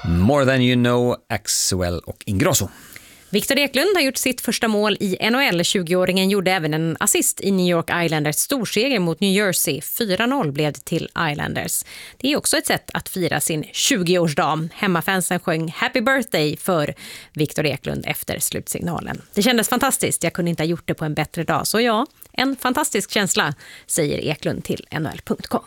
More Than You Know, Axwell och Ingrosso. Viktor Eklund har gjort sitt första mål i NHL. 20-åringen gjorde även en assist i New York Islanders storseger mot New Jersey. 4-0 blev det till Islanders. Det är också ett sätt att fira sin 20-årsdag. Hemmafansen sjöng Happy Birthday för Viktor Eklund efter slutsignalen. Det kändes fantastiskt. Jag kunde inte ha gjort det på en bättre dag. Så ja, en fantastisk känsla, säger Eklund till NHL.com.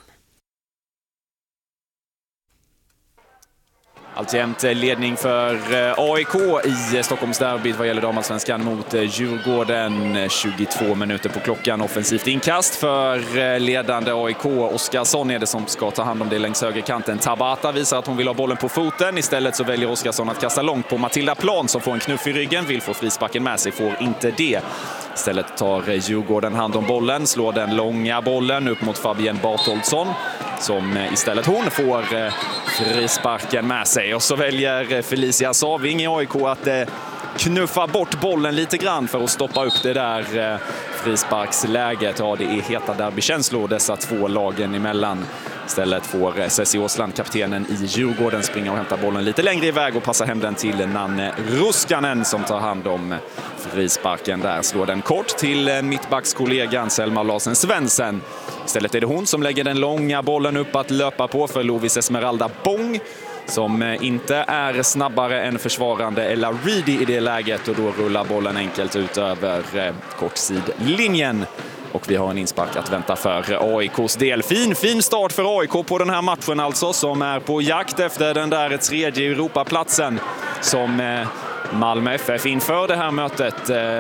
Alltjämt ledning för AIK i Stockholmsderbyt vad gäller damallsvenskan mot Djurgården. 22 minuter på klockan. Offensivt inkast för ledande AIK. Oskarsson är det som ska ta hand om det längs högerkanten. Tabata visar att hon vill ha bollen på foten. Istället så väljer Oskarsson att kasta långt på Matilda Plan som får en knuff i ryggen. Vill få frisparken med sig, får inte det. Istället tar Djurgården hand om bollen, slår den långa bollen upp mot Fabienne Bartoldsson som istället hon får frisparken med sig. Och så väljer Felicia Saving i AIK att knuffa bort bollen lite grann för att stoppa upp det där frisparksläget. Ja, det är heta derbykänslor dessa två lagen emellan. Istället får Ceci Åsland, kaptenen i Djurgården, springa och hämta bollen lite längre iväg och passa hem den till Nanne Ruskanen som tar hand om frisparken där. Slår den kort till mittbackskollegan Selma Larsen Svensson. Istället är det hon som lägger den långa bollen upp att löpa på för Lovis Esmeralda Bong som inte är snabbare än försvarande Ella Reedy i det läget, och då rullar bollen enkelt ut över kortsidlinjen. Och vi har en inspark att vänta för AIKs del. Fin start för AIK på den här matchen alltså, som är på jakt efter den där tredje Europaplatsen som Malmö FF inför det här mötet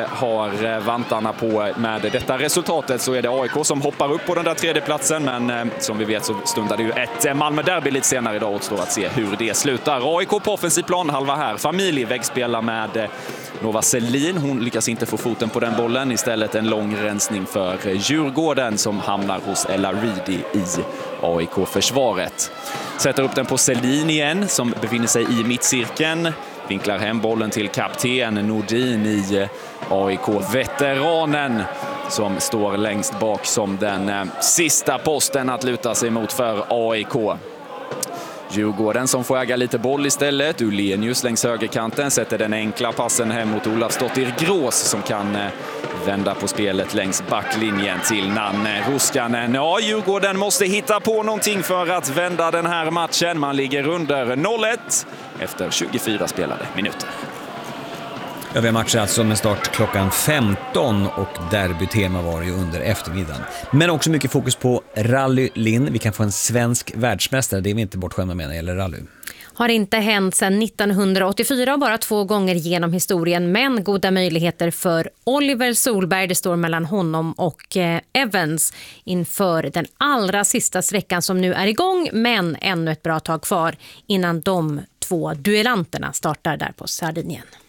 har vantarna på. Med detta resultatet så är det AIK som hoppar upp på den där tredje platsen, men som vi vet så stundar det ju ett Malmö-derby lite senare idag. Återstår att se hur det slutar. AIK på offensiv plan, halva här. Familj väggspelar med Nova Selin. Hon lyckas inte få foten på den bollen. Istället en lång rensning för Djurgården som hamnar hos Ella Reedy i AIK-försvaret. Sätter upp den på Selin igen som befinner sig i mittcirkeln. Vinklar hem bollen till kapten Nordin i AIK-veteranen som står längst bak som den sista posten att luta sig mot för AIK. Djurgården som får äga lite boll istället. Ulenius längs högerkanten sätter den enkla passen hem mot Olafsdottir Grås som kan vända på spelet längs backlinjen till Nanne Ruskanen. Ja, Djurgården måste hitta på någonting för att vända den här matchen. Man ligger under 0-1 efter 24 spelade minuter. Övriga matcher alltså med start klockan 15 och derbytema var ju under eftermiddagen. Men också mycket fokus på Rally Linn. Vi kan få en svensk världsmästare, det är vi inte bortskämda med när det gäller rally. Har inte hänt sedan 1984 och bara 2 gånger genom historien, men goda möjligheter för Oliver Solberg. Det står mellan honom och Evans inför den allra sista sträckan som nu är igång, men ännu ett bra tag kvar innan de 2 duellanterna startar där på Sardinien.